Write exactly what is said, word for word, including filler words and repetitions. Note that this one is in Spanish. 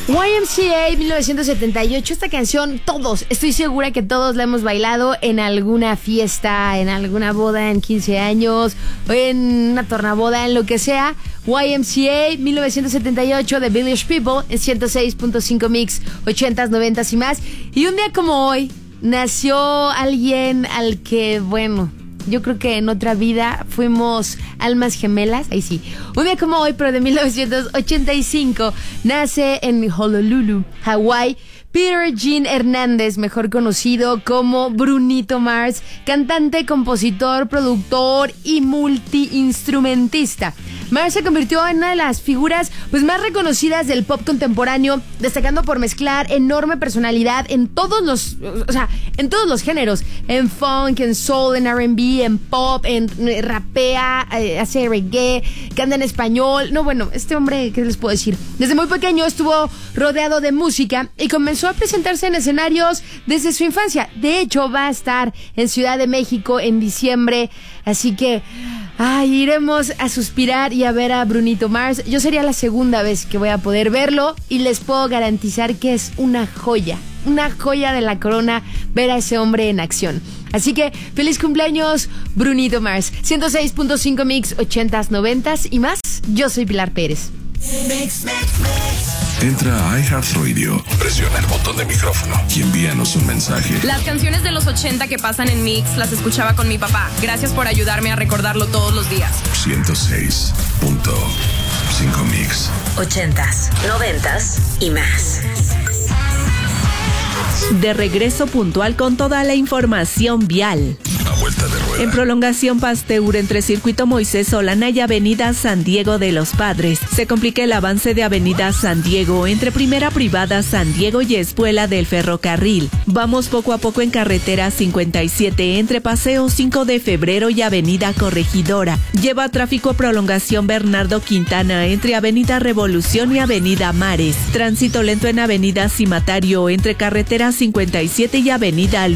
Y M C A mil novecientos setenta y ocho, esta canción todos, estoy segura que todos la hemos bailado en alguna fiesta, en alguna boda, en quince años, en una tornaboda, en lo que sea. Y M C A mil novecientos setenta y ocho de Village People en ciento seis punto cinco Mix, ochentas, noventas y más. Y un día como hoy nació alguien al que, bueno, yo creo que en otra vida fuimos almas gemelas. Ahí sí. Un día como hoy, pero de mil novecientos ochenta y cinco, nace en Honolulu, Hawái, Peter Gene Hernández, mejor conocido como Brunito Mars, cantante, compositor, productor y multiinstrumentista. Mars se convirtió en una de las figuras pues más reconocidas del pop contemporáneo, destacando por mezclar enorme personalidad en todos los, o sea, en todos los géneros, en funk, en soul, en R and B, en pop, en rapea, eh, hace reggae, canta en español. No, bueno, este hombre, ¿qué les puedo decir? Desde muy pequeño estuvo rodeado de música y comenzó a presentarse en escenarios desde su infancia. De hecho, va a estar en Ciudad de México en diciembre, así que ay, iremos a suspirar y a ver a Brunito Mars. Yo sería la segunda vez que voy a poder verlo y les puedo garantizar que es una joya, una joya de la corona ver a ese hombre en acción. Así que feliz cumpleaños, Brunito Mars. ciento seis punto cinco Mix, ochentas, noventas y más. Yo soy Pilar Pérez. Mix, mix, mix. Entra a iHeartRadio, presiona el botón de micrófono y envíanos un mensaje. Las canciones de los ochenta que pasan en Mix las escuchaba con mi papá. Gracias por ayudarme a recordarlo todos los días. ciento seis punto cinco Mix. Ochentas, noventas y más. De regreso puntual con toda la información vial. A vuelta de rueda. En prolongación Pasteur entre Circuito Moisés Solana y Avenida San Diego de los Padres. Se complica el avance de Avenida San Diego entre Primera Privada San Diego y Espuela del Ferrocarril. Vamos poco a poco en Carretera cincuenta y siete entre Paseo cinco de Febrero y Avenida Corregidora. Lleva tráfico prolongación Bernardo Quintana entre Avenida Revolución y Avenida Mares. Tránsito lento en Avenida Cimatario entre Carretera cincuenta y siete y Avenida